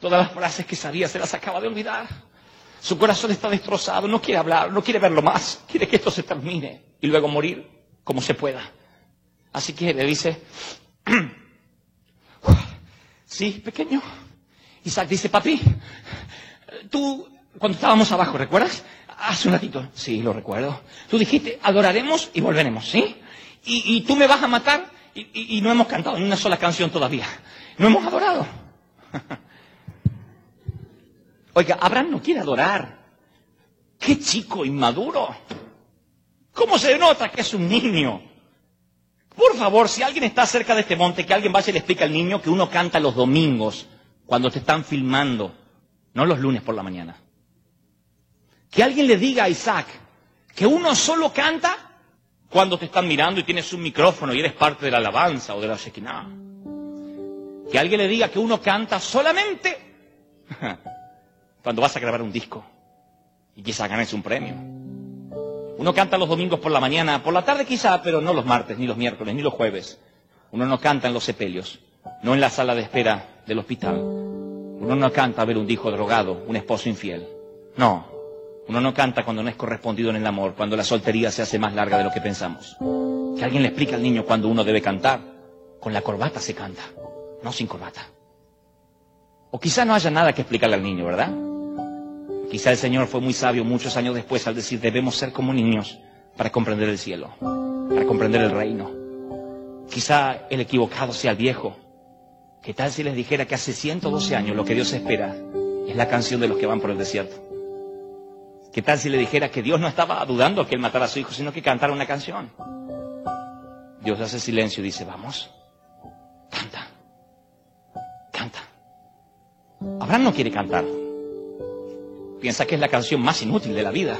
Todas las frases que sabía se las acaba de olvidar. Su corazón está destrozado, no quiere hablar, no quiere verlo más. Quiere que esto se termine y luego morir como se pueda. Así que le dice, sí, pequeño. Isaac dice, papi, tú, cuando estábamos abajo, ¿recuerdas? Hace un ratito. Sí, lo recuerdo. Tú dijiste, adoraremos y volveremos, ¿sí? Y tú me vas a matar y no hemos cantado ni una sola canción todavía. No hemos adorado. Oiga, Abraham no quiere adorar. ¡Qué chico inmaduro! ¿Cómo se nota que es un niño? Por favor, si alguien está cerca de este monte, que alguien vaya y le explique al niño que uno canta los domingos cuando te están filmando, no los lunes por la mañana. Que alguien le diga a Isaac que uno solo canta cuando te están mirando y tienes un micrófono y eres parte de la alabanza o de la Shekinah. Que alguien le diga que uno canta solamente cuando vas a grabar un disco y quizá ganes un premio. Uno canta los domingos por la mañana, por la tarde quizá, pero no los martes, ni los miércoles, ni los jueves. Uno no canta en los sepelios, no en la sala de espera del hospital. Uno no canta a ver un hijo drogado, un esposo infiel. No, uno no canta cuando no es correspondido en el amor, cuando la soltería se hace más larga de lo que pensamos. Que alguien le explique al niño cuando uno debe cantar. Con la corbata se canta, no sin corbata. O quizá no haya nada que explicarle al niño, ¿verdad? Quizá el Señor fue muy sabio muchos años después al decir, debemos ser como niños para comprender el cielo, para comprender el reino. Quizá el equivocado sea el viejo. ¿Qué tal si les dijera que hace 112 años lo que Dios espera es la canción de los que van por el desierto? ¿Qué tal si le dijera que Dios no estaba dudando que Él matara a su hijo, sino que cantara una canción? Dios hace silencio y dice, vamos, canta, canta. Abraham no quiere cantar. Piensa que es la canción más inútil de la vida.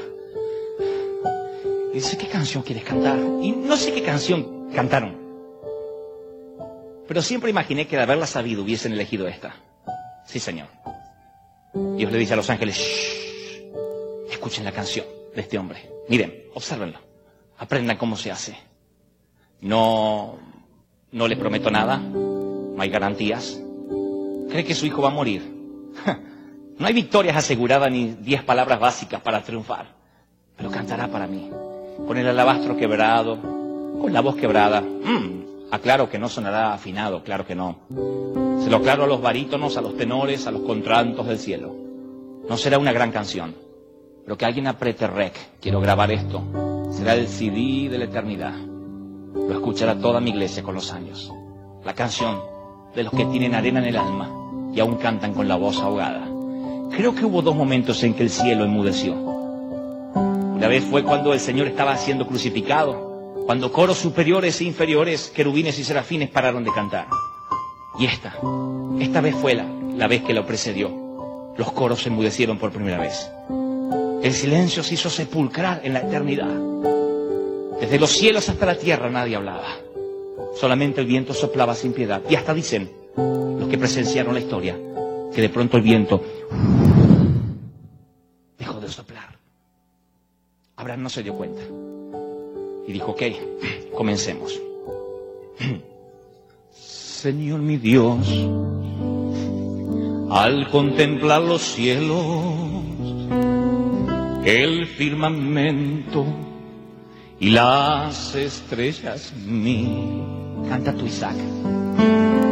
Y dice, ¿qué canción quieres cantar? Y no sé qué canción cantaron. Pero siempre imaginé que de haberla sabido hubiesen elegido esta. Sí, Señor. Dios le dice a los ángeles, shh, escuchen la canción de este hombre. Miren, obsérvenlo. Aprendan cómo se hace. No le prometo nada. No hay garantías. ¿Cree que su hijo va a morir? No hay victorias aseguradas ni 10 palabras básicas para triunfar. Pero cantará para mí. Con el alabastro quebrado, con la voz quebrada. Aclaro que no sonará afinado, claro que no. Se lo aclaro a los barítonos, a los tenores, a los contraltos del cielo. No será una gran canción, pero que alguien apriete rec. Quiero grabar esto. Será el CD de la eternidad. Lo escuchará toda mi iglesia con los años. La canción de los que tienen arena en el alma y aún cantan con la voz ahogada. Creo que hubo 2 momentos en que el cielo enmudeció. Una vez fue cuando el Señor estaba siendo crucificado, cuando coros superiores e inferiores, querubines y serafines pararon de cantar. Y esta vez fue la vez que lo precedió. Los coros se enmudecieron por primera vez. El silencio se hizo sepulcral en la eternidad. Desde los cielos hasta la tierra nadie hablaba. Solamente el viento soplaba sin piedad. Y hasta dicen los que presenciaron la historia que de pronto el viento dejó de soplar. Abraham no se dio cuenta. Y dijo, ok, comencemos. Señor mi Dios, al contemplar los cielos, el firmamento y las estrellas, canta tu Isaac.